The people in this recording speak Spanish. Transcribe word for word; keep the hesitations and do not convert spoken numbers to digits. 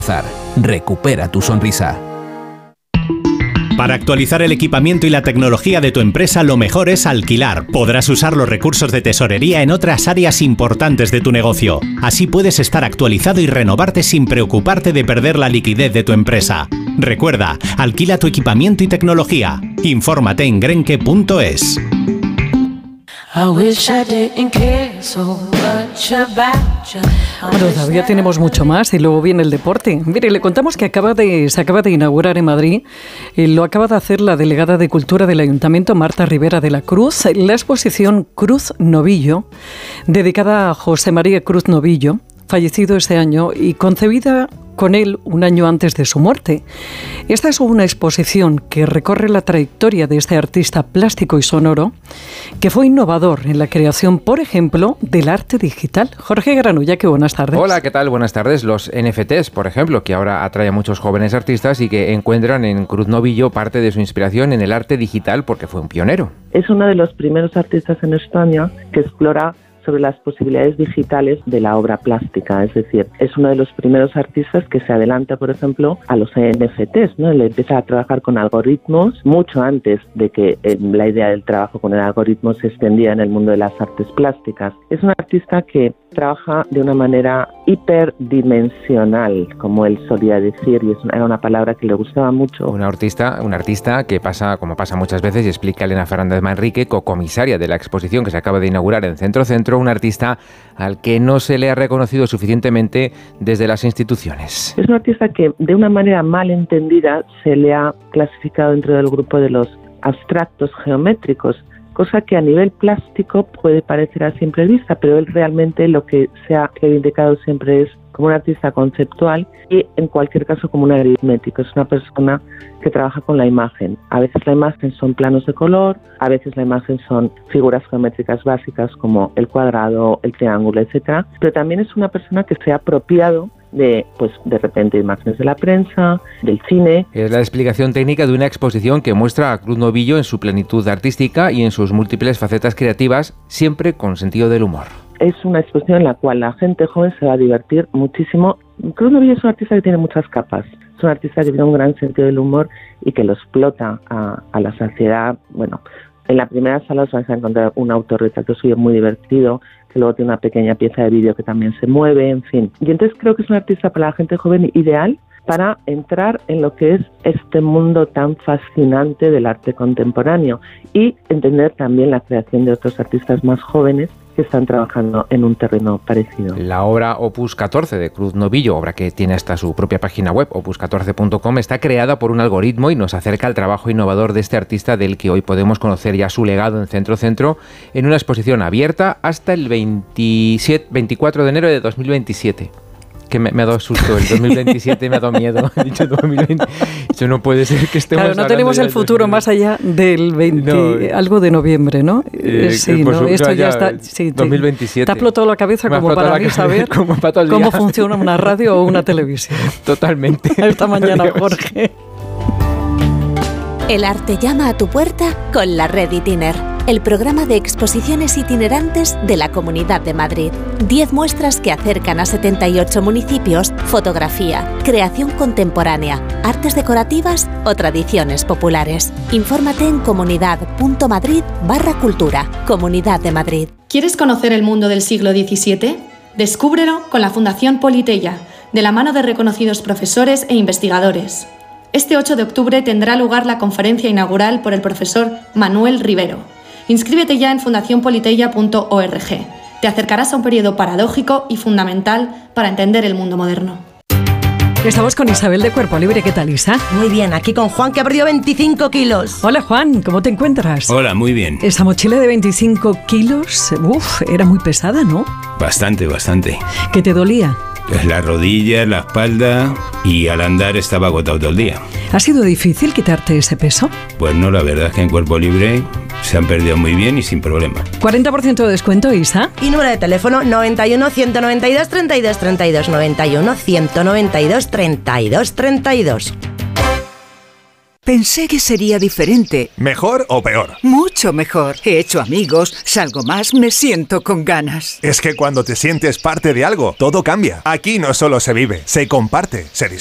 Recupera tu sonrisa. Para actualizar el equipamiento y la tecnología de tu empresa, lo mejor es alquilar. Podrás usar los recursos de tesorería en otras áreas importantes de tu negocio. Así puedes estar actualizado y renovarte sin preocuparte de perder la liquidez de tu empresa. Recuerda, alquila tu equipamiento y tecnología. Infórmate en grenke punto es. Bueno, todavía tenemos mucho más y luego viene el deporte. Mire, le contamos que acaba de, se acaba de inaugurar en Madrid, eh, lo acaba de hacer la delegada de Cultura del Ayuntamiento, Marta Rivera de la Cruz, la exposición Cruz Novillo, dedicada a José María Cruz Novillo, fallecido ese año y concebida con él un año antes de su muerte. Esta es una exposición que recorre la trayectoria de este artista plástico y sonoro que fue innovador en la creación, por ejemplo, del arte digital. Jorge Granulla, que buenas tardes. Hola, ¿qué tal? Buenas tardes. Los N F Ts, por ejemplo, que ahora atrae a muchos jóvenes artistas y que encuentran en Cruz Novillo parte de su inspiración en el arte digital porque fue un pionero. Es uno de los primeros artistas en España que explora sobre las posibilidades digitales de la obra plástica, es decir, es uno de los primeros artistas que se adelanta, por ejemplo, a los N F Ts, ¿no? Él empieza a trabajar con algoritmos mucho antes de que eh, la idea del trabajo con el algoritmo se extendía en el mundo de las artes plásticas. Es un artista que trabaja de una manera hiperdimensional, como él solía decir, y es una, era una palabra que le gustaba mucho. Un artista, un artista que pasa, como pasa muchas veces, y explica Elena Fernández Manrique, cocomisaria de la exposición que se acaba de inaugurar en Centro Centro, un artista al que no se le ha reconocido suficientemente desde las instituciones. Es un artista que, de una manera mal entendida, se le ha clasificado dentro del grupo de los abstractos geométricos, cosa que a nivel plástico puede parecer a simple vista, pero él realmente lo que se ha reivindicado siempre es como un artista conceptual y en cualquier caso como un aritmético. Es una persona que trabaja con la imagen. A veces la imagen son planos de color, a veces la imagen son figuras geométricas básicas como el cuadrado, el triángulo, etcétera. Pero también es una persona que se ha apropiado de, pues, de repente, imágenes de la prensa, del cine. Es la explicación técnica de una exposición que muestra a Cruz Novillo en su plenitud artística y en sus múltiples facetas creativas, siempre con sentido del humor. Es una exposición en la cual la gente joven se va a divertir muchísimo. Cruz Novillo es un artista que tiene muchas capas. Es un artista que tiene un gran sentido del humor y que lo explota a, a la saciedad. Bueno, en la primera sala os vais a encontrar un autorretrato suyo muy divertido, que luego tiene una pequeña pieza de vídeo que también se mueve, en fin. Y entonces creo que es un artista para la gente joven ideal para entrar en lo que es este mundo tan fascinante del arte contemporáneo y entender también la creación de otros artistas más jóvenes que están trabajando en un terreno parecido. La obra Opus catorce de Cruz Novillo, obra que tiene hasta su propia página web, opus catorce punto com, está creada por un algoritmo y nos acerca al trabajo innovador de este artista del que hoy podemos conocer ya su legado en Centro Centro en una exposición abierta hasta el veintisiete, veinticuatro de enero de dos mil veintisiete. Que me, me ha dado susto, el dos mil veintisiete me ha dado miedo. He dicho dos mil veinte. Eso no puede ser que estemos Claro, no tenemos el futuro más allá del veinte, no, algo de noviembre, ¿no? Eh, sí, ¿no? Su, Esto ya, ya está... Sí, dos mil veintisiete. Te ha explotado la cabeza me como para mí saber como para cómo funciona una radio o una televisión. Totalmente. Esta mañana, Adiós. Jorge. El arte llama a tu puerta con la Red Itiner, el programa de exposiciones itinerantes de la Comunidad de Madrid. Diez muestras que acercan a setenta y ocho municipios fotografía, creación contemporánea, artes decorativas o tradiciones populares. Infórmate en comunidad.madrid barra cultura. Comunidad de Madrid. ¿Quieres conocer el mundo del siglo diecisiete? Descúbrelo con la Fundación Politeia, de la mano de reconocidos profesores e investigadores. Este ocho de octubre tendrá lugar la conferencia inaugural por el profesor Manuel Rivero. Inscríbete ya en fundación politeia punto org. Te acercarás a un periodo paradójico y fundamental para entender el mundo moderno. Estamos con Isabel de Cuerpo Libre. ¿Qué tal, Isa? Muy bien, aquí con Juan, que ha perdido veinticinco kilos. Hola, Juan, ¿cómo te encuentras? Hola, muy bien. Esa mochila de veinticinco kilos, uff, era muy pesada, ¿no? Bastante, bastante. ¿Qué te dolía? Pues la rodilla, la espalda y al andar estaba agotado todo el día. ¿Ha sido difícil quitarte ese peso? Pues no, la verdad es que en Cuerpo Libre se han perdido muy bien y sin problema. cuarenta por ciento de descuento, Isa. Y número de teléfono noventa y uno, ciento noventa y dos, treinta y dos, treinta y dos, noventa y uno, ciento noventa y dos, treinta y dos, treinta y dos. Pensé que sería diferente. ¿Mejor o peor? Mucho mejor. He hecho amigos, salgo más, me siento con ganas. Es que cuando te sientes parte de algo, todo cambia. Aquí no solo se vive, se comparte, se